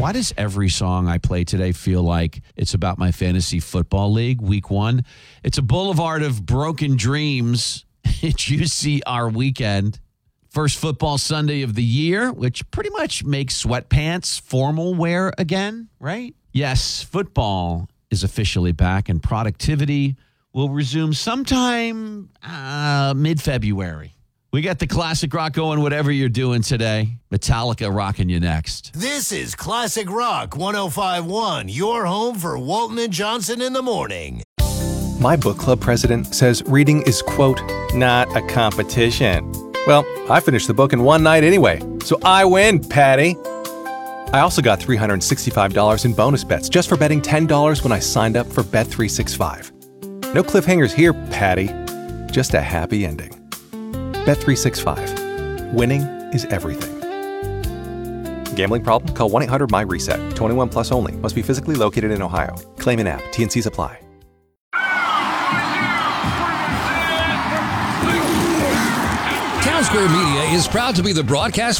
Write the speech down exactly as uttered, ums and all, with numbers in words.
Why does every song I play today feel like it's about my fantasy football league, week one? It's a boulevard of broken dreams. It's U C R weekend. First football Sunday of the year, which pretty much makes sweatpants formal wear again, right? Yes, football is officially back, and productivity will resume sometime uh, mid-February. We got the classic rock going, whatever you're doing today. Metallica rocking you next. This is Classic Rock one oh five point one, your home for Walton and Johnson in the morning. My book club president says reading is, quote, not a competition. Well, I finished the book in one night anyway, so I win, Patty. I also got three hundred sixty-five dollars in bonus bets just for betting ten dollars when I signed up for Bet three sixty-five. No cliffhangers here, Patty. Just a happy ending. Bet three sixty-five. Winning is everything. Gambling problem? Call one eight hundred my reset. twenty-one plus only. Must be physically located in Ohio. Claim in app. T N Cs apply. Town Square Media is proud to be the broadcast